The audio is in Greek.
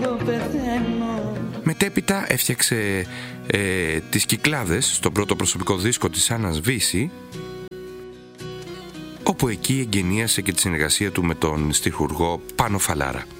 Μετέπειτα έφτιαξε τις Κυκλάδες στον πρώτο προσωπικό δίσκο της Άννας Βύση, όπου εκεί εγγενίασε και τη συνεργασία του με τον στιχουργό Πάνο Φαλάρα.